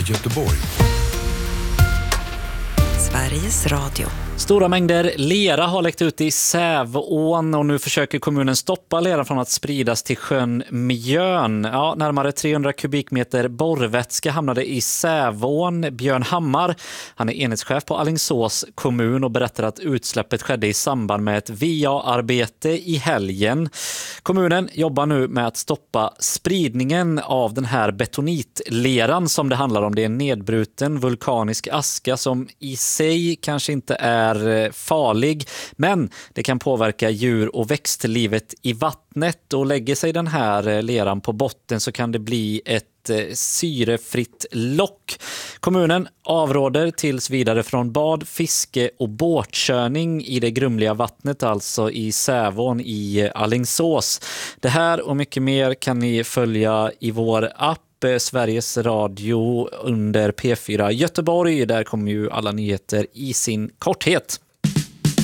Göteborg. Sveriges Radio. Stora mängder lera har läckt ut i Sävån och nu försöker kommunen stoppa leran från att spridas till sjön Mjön. Ja, närmare 300 kubikmeter borrvätska hamnade i Sävån. Björn Hammar, han är enhetschef på Alingsås kommun och berättar att utsläppet skedde i samband med ett VA-arbete i helgen. Kommunen jobbar nu med att stoppa spridningen av den här betonitleran som det handlar om. Det är en nedbruten vulkanisk aska som i sig kanske inte är farlig, men det kan påverka djur- och växtlivet i vattnet, och lägger sig den här leran på botten så kan det bli ett syrefritt lock. Kommunen avråder tills vidare från bad, fiske och båtkörning i det grumliga vattnet, alltså i Sävån i Alingsås. Det här och mycket mer kan ni följa i vår app Sveriges Radio under P4 Göteborg. Där kommer ju alla nyheter i sin korthet.